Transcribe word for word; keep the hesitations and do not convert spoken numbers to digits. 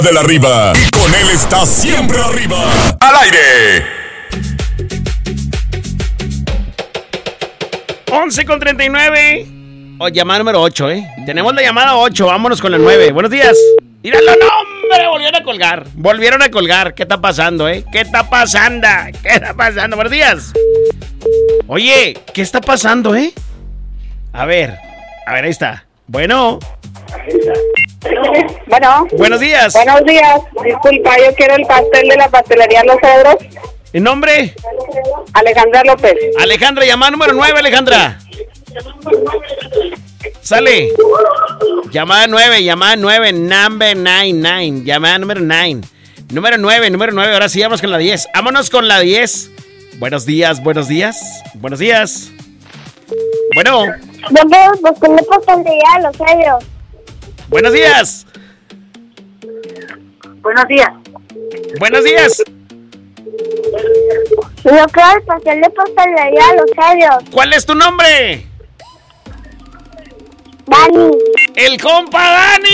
de la arriba. Y con él está siempre arriba. ¡Al aire! once con treinta y nueve. Oh, llamada número ocho, ¿eh? Tenemos la llamada ocho, vámonos con la nueve. Buenos días. Míralo, no, hombre, volvieron a colgar. Volvieron a colgar. ¿Qué está pasando, eh? ¿Qué está pasando? ¿Qué está pasando? Buenos días. Oye, ¿qué está pasando, eh? A ver, a ver, ahí está. Bueno. Bueno. Buenos días. Buenos días. Disculpa, yo quiero el pastel de la pastelería Los Cedros. ¿El nombre? Alejandra López. Alejandra, llamada número nueve, Alejandra. Sale. Llamada nueve, llamada nueve, number nueve, nueve. Llamada número nueve. Número nueve, número nueve. Ahora sí, vamos con la diez. Vámonos con la diez. Buenos días, buenos días. Buenos días. Bueno. Yo quiero el pastel de pastelería Los Cedros. Buenos días. Buenos días. Buenos días. Yo quiero el pastel de pastelería Los Cedros. ¿Cuál es tu nombre? Dani. El compa Dani.